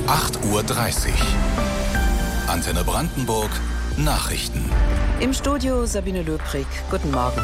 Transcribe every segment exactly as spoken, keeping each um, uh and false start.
acht Uhr dreißig. Antenne Brandenburg Nachrichten. Im Studio Sabine Löbrig. Guten Morgen.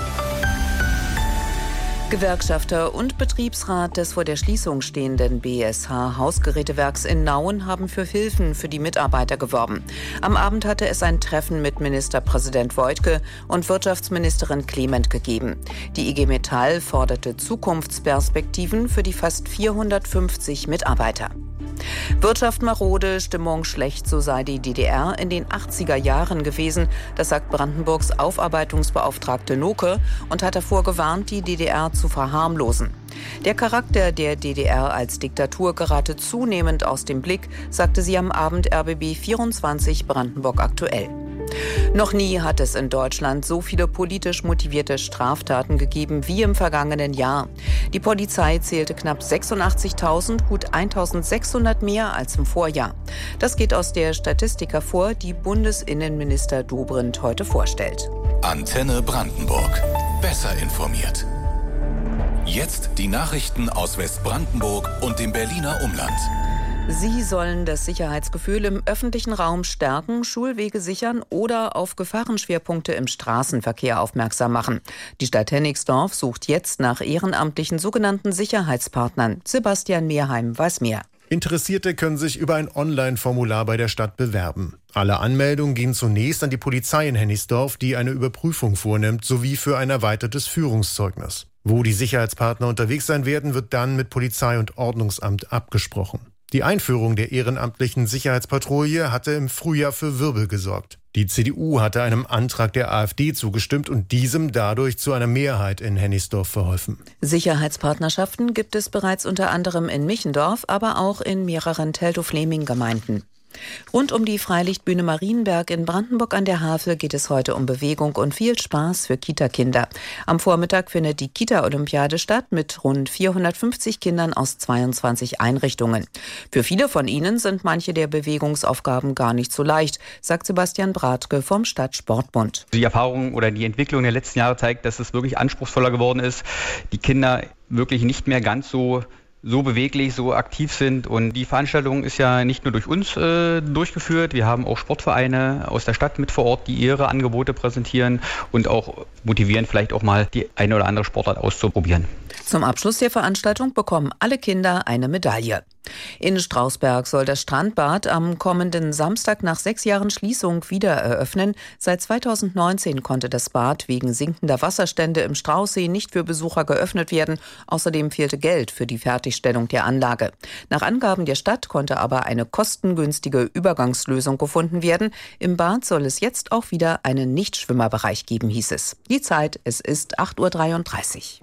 Gewerkschafter und Betriebsrat des vor der Schließung stehenden B S H Hausgerätewerks in Nauen haben für Hilfen für die Mitarbeiter geworben. Am Abend hatte es ein Treffen mit Ministerpräsident Woidke und Wirtschaftsministerin Clement gegeben. Die I G Metall forderte Zukunftsperspektiven für die fast vierhundertfünfzig Mitarbeiter. Wirtschaft marode, Stimmung schlecht, so sei die D D R in den achtziger Jahren gewesen. Das sagt Brandenburgs Aufarbeitungsbeauftragte Noke und hat davor gewarnt, die D D R zu verharmlosen. Der Charakter der D D R als Diktatur gerate zunehmend aus dem Blick, sagte sie am Abend R B B vierundzwanzig Brandenburg aktuell. Noch nie hat es in Deutschland so viele politisch motivierte Straftaten gegeben wie im vergangenen Jahr. Die Polizei zählte knapp sechsundachtzigtausend, gut eintausendsechshundert mehr als im Vorjahr. Das geht aus der Statistik hervor, die Bundesinnenminister Dobrindt heute vorstellt. Antenne Brandenburg. Besser informiert. Jetzt die Nachrichten aus Westbrandenburg und dem Berliner Umland. Sie sollen das Sicherheitsgefühl im öffentlichen Raum stärken, Schulwege sichern oder auf Gefahrenschwerpunkte im Straßenverkehr aufmerksam machen. Die Stadt Hennigsdorf sucht jetzt nach ehrenamtlichen sogenannten Sicherheitspartnern. Sebastian Mehrheim weiß mehr. Interessierte können sich über ein Online-Formular bei der Stadt bewerben. Alle Anmeldungen gehen zunächst an die Polizei in Hennigsdorf, die eine Überprüfung vornimmt, sowie für ein erweitertes Führungszeugnis. Wo die Sicherheitspartner unterwegs sein werden, wird dann mit Polizei und Ordnungsamt abgesprochen. Die Einführung der ehrenamtlichen Sicherheitspatrouille hatte im Frühjahr für Wirbel gesorgt. Die C D U hatte einem Antrag der AfD zugestimmt und diesem dadurch zu einer Mehrheit in Hennigsdorf verholfen. Sicherheitspartnerschaften gibt es bereits unter anderem in Michendorf, aber auch in mehreren Teltow-Fleming-Gemeinden. Rund um die Freilichtbühne Marienberg in Brandenburg an der Havel geht es heute um Bewegung und viel Spaß für Kita-Kinder. Am Vormittag findet die Kita-Olympiade statt mit rund vierhundertfünfzig Kindern aus zweiundzwanzig Einrichtungen. Für viele von ihnen sind manche der Bewegungsaufgaben gar nicht so leicht, sagt Sebastian Bratke vom Stadtsportbund. Die Erfahrung oder die Entwicklung der letzten Jahre zeigt, dass es wirklich anspruchsvoller geworden ist. Die Kinder wirklich nicht mehr ganz so so beweglich, so aktiv sind. Und die Veranstaltung ist ja nicht nur durch uns äh, durchgeführt. Wir haben auch Sportvereine aus der Stadt mit vor Ort, die ihre Angebote präsentieren und auch motivieren, vielleicht auch mal die eine oder andere Sportart auszuprobieren. Zum Abschluss der Veranstaltung bekommen alle Kinder eine Medaille. In Strausberg soll das Strandbad am kommenden Samstag nach sechs Jahren Schließung wieder eröffnen. Seit zweitausendneunzehn konnte das Bad wegen sinkender Wasserstände im Straußsee nicht für Besucher geöffnet werden. Außerdem fehlte Geld für die Fertigstellung der Anlage. Nach Angaben der Stadt konnte aber eine kostengünstige Übergangslösung gefunden werden. Im Bad soll es jetzt auch wieder einen Nichtschwimmerbereich geben, hieß es. Die Zeit, es ist acht Uhr dreiunddreißig.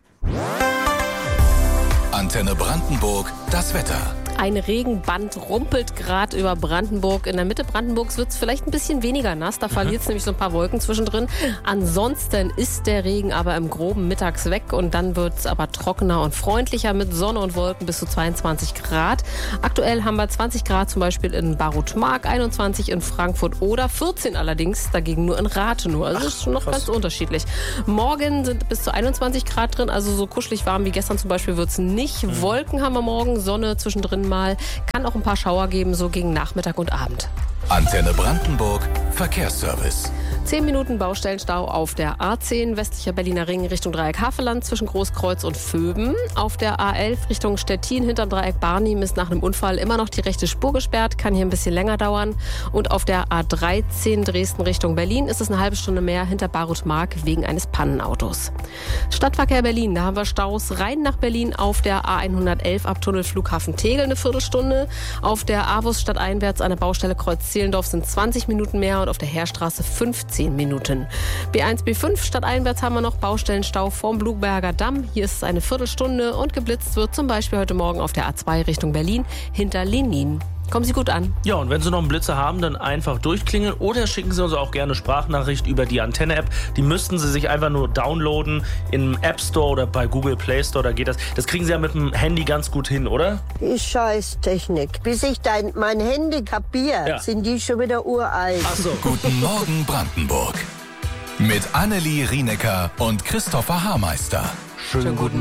Antenne Brandenburg, das Wetter. Ein Regenband rumpelt gerade über Brandenburg. In der Mitte Brandenburgs wird es vielleicht ein bisschen weniger nass. Da verliert es nämlich so ein paar Wolken zwischendrin. Ansonsten ist der Regen aber im Groben mittags weg. Und dann wird es aber trockener und freundlicher mit Sonne und Wolken bis zu zweiundzwanzig Grad. Aktuell haben wir zwanzig Grad zum Beispiel in Barutmark, einundzwanzig in Frankfurt oder vierzehn allerdings dagegen nur in Rathenow. Also das ist schon noch ganz unterschiedlich. Morgen sind bis zu einundzwanzig Grad drin. Also so kuschelig warm wie gestern zum Beispiel wird es nicht. Mhm. Wolken haben wir morgen, Sonne zwischendrin mal. Kann auch ein paar Schauer geben, so gegen Nachmittag und Abend. Antenne Brandenburg, Verkehrsservice. Zehn Minuten Baustellenstau auf der A zehn, westlicher Berliner Ring Richtung Dreieck Havelland zwischen Großkreuz und Vöben. Auf der A elf Richtung Stettin hinterm Dreieck Barnim ist nach einem Unfall immer noch die rechte Spur gesperrt, kann hier ein bisschen länger dauern. Und auf der A dreizehn Dresden Richtung Berlin ist es eine halbe Stunde mehr hinter Barutmark wegen eines Pannenautos. Stadtverkehr Berlin, da haben wir Staus rein nach Berlin auf der A hundertelf ab Tunnel Flughafen Tegel eine Viertelstunde. Auf der A-Bus stadteinwärts an der Baustelle Kreuz Zehlendorf sind zwanzig Minuten mehr und auf der Heerstraße fünfzehn Minuten. B eins, B fünf stadteinwärts haben wir noch Baustellenstau vorm Bluberger Damm. Hier ist es eine Viertelstunde und geblitzt wird zum Beispiel heute Morgen auf der A zwei Richtung Berlin hinter Lenin. Kommen Sie gut an. Ja, und wenn Sie noch einen Blitzer haben, dann einfach durchklingeln oder schicken Sie uns auch gerne Sprachnachricht über die Antenne-App. Die müssten Sie sich einfach nur downloaden im App Store oder bei Google Play Store, da geht das. Das kriegen Sie ja mit dem Handy ganz gut hin, oder? Die Scheißtechnik. Bis ich dein, mein Handy kapiere, ja. Sind die schon wieder uralt. Ach so. Guten Morgen Brandenburg. Mit Annelie Rienecker und Christopher Haarmeister. Schönen guten